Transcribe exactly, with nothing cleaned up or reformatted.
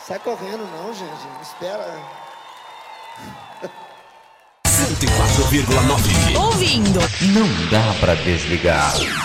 Sai correndo não, gente. Espera. cento e quatro vírgula nove. Ouvindo. Não dá pra desligar.